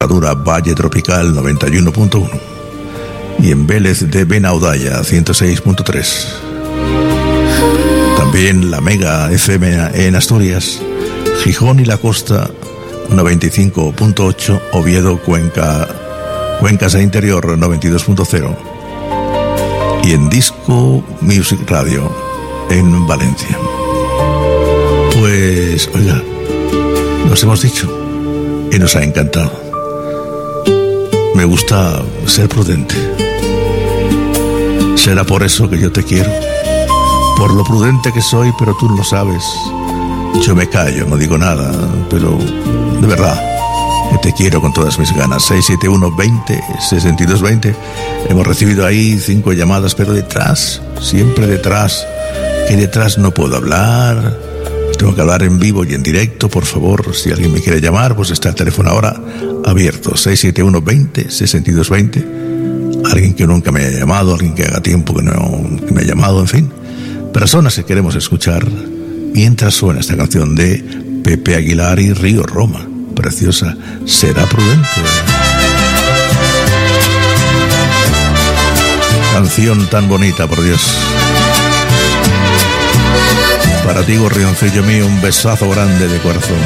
Herradura Valle Tropical 91.1 y en Vélez de Benaudalla 106.3. También la Mega FM en Asturias, Gijón y la Costa 95.8, Oviedo, Cuencas e Interior 92.0 y en Disco Music Radio en Valencia. Pues, oiga, nos hemos dicho y nos ha encantado. Me gusta ser prudente. Será por eso que yo te quiero, por lo prudente que soy, pero tú lo sabes. Yo me callo, no digo nada, pero de verdad que te quiero con todas mis ganas. 671-20-62-20. Hemos recibido ahí 5 llamadas, pero detrás, siempre detrás, que detrás no puedo hablar. Tengo que hablar en vivo y en directo. Por favor, si alguien me quiere llamar, pues está el teléfono ahora abierto, 671-20-62-20. Alguien que nunca me haya llamado, alguien que haga tiempo que me ha llamado, en fin. Personas que queremos escuchar mientras suena esta canción de Pepe Aguilar y Río Roma. Preciosa, será prudente. Canción tan bonita, por Dios. Para ti, gorrioncillo mío, un besazo grande de corazón.